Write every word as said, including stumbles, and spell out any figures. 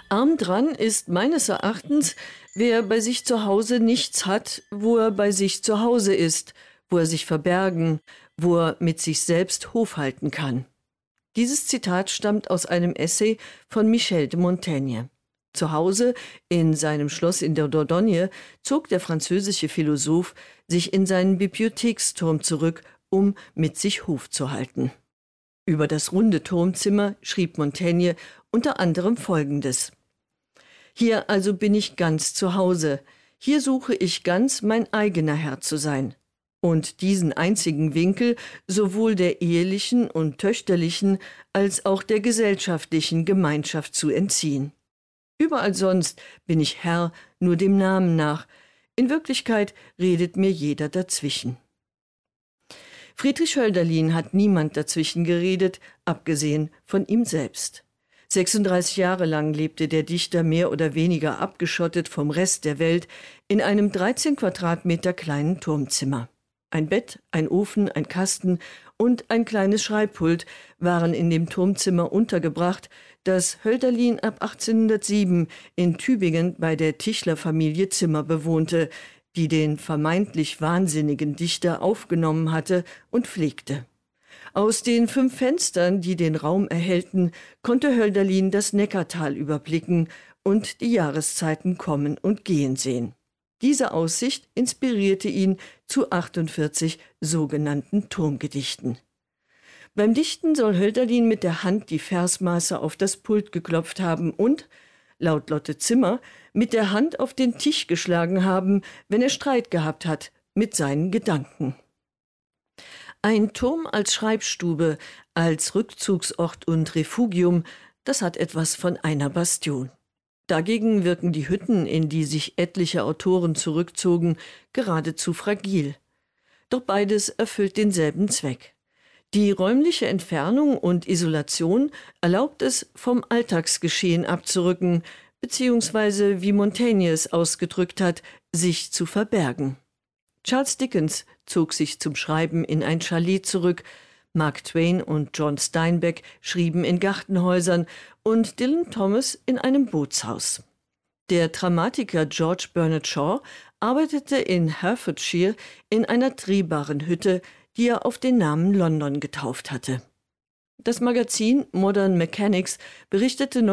Arm dran ist meines Erachtens, wer bei sich zu Hause nichts hat, wo er bei sich zu Hause ist, wo er sich verbergen, wo er mit sich selbst Hof halten kann. Dieses Zitat stammt aus einem Essay von Michel de Montaigne. Zu Hause, in seinem Schloss in der Dordogne, zog der französische Philosoph sich in seinen Bibliotheksturm zurück, um mit sich Hof zu halten. Über das runde Turmzimmer schrieb Montaigne unter anderem Folgendes: Hier also bin ich ganz zu Hause, hier suche ich ganz mein eigener Herr zu sein und diesen einzigen Winkel sowohl der ehelichen und töchterlichen als auch der gesellschaftlichen Gemeinschaft zu entziehen. Überall sonst bin ich Herr nur dem Namen nach, in Wirklichkeit redet mir jeder dazwischen. Friedrich Hölderlin hat niemand dazwischen geredet, abgesehen von ihm selbst. sechsunddreißig Jahre lang lebte der Dichter mehr oder weniger abgeschottet vom Rest der Welt in einem dreizehn Quadratmeter kleinen Turmzimmer. Ein Bett, ein Ofen, ein Kasten und ein kleines Schreibpult waren in dem Turmzimmer untergebracht, das Hölderlin ab achtzehnhundertsieben in Tübingen bei der Tischler-Familie Zimmer bewohnte, die den vermeintlich wahnsinnigen Dichter aufgenommen hatte und pflegte. Aus den fünf Fenstern, die den Raum erhellten, konnte Hölderlin das Neckartal überblicken und die Jahreszeiten kommen und gehen sehen. Diese Aussicht inspirierte ihn zu achtundvierzig sogenannten Turmgedichten. Beim Dichten soll Hölderlin mit der Hand die Versmaße auf das Pult geklopft haben und, laut Lotte Zimmer, mit der Hand auf den Tisch geschlagen haben, wenn er Streit gehabt hat mit seinen Gedanken. Ein Turm als Schreibstube, als Rückzugsort und Refugium, das hat etwas von einer Bastion. Dagegen wirken die Hütten, in die sich etliche Autoren zurückzogen, geradezu fragil. Doch beides erfüllt denselben Zweck. Die räumliche Entfernung und Isolation erlaubt es, vom Alltagsgeschehen abzurücken, beziehungsweise, wie Montaigne es ausgedrückt hat, sich zu verbergen. Charles Dickens zog sich zum Schreiben in ein Chalet zurück, Mark Twain und John Steinbeck schrieben in Gartenhäusern und Dylan Thomas in einem Bootshaus. Der Dramatiker George Bernard Shaw arbeitete in Hertfordshire in einer drehbaren Hütte, die er auf den Namen London getauft hatte. Das Magazin Modern Mechanics berichtete